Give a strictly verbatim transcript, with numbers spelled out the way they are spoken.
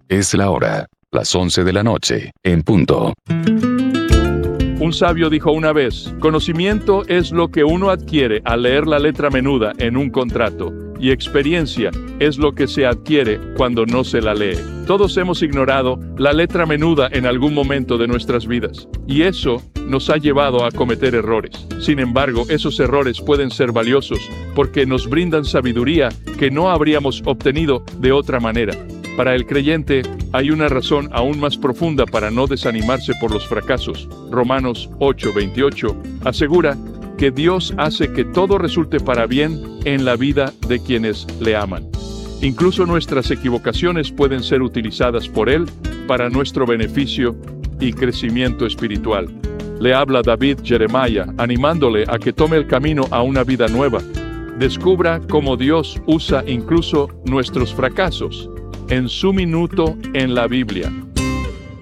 Es la hora, las once de la noche, en punto. Un sabio dijo una vez, conocimiento es lo que uno adquiere al leer la letra menuda en un contrato, y experiencia es lo que se adquiere cuando no se la lee. Todos hemos ignorado la letra menuda en algún momento de nuestras vidas, y eso nos ha llevado a cometer errores. Sin embargo, esos errores pueden ser valiosos porque nos brindan sabiduría que no habríamos obtenido de otra manera. Para el creyente, hay una razón aún más profunda para no desanimarse por los fracasos. Romanos ocho veintiocho asegura que Dios hace que todo resulte para bien en la vida de quienes le aman. Incluso nuestras equivocaciones pueden ser utilizadas por Él para nuestro beneficio y crecimiento espiritual. Le habla David Jeremiah, animándole a que tome el camino a una vida nueva. Descubra cómo Dios usa incluso nuestros fracasos en su minuto en la Biblia.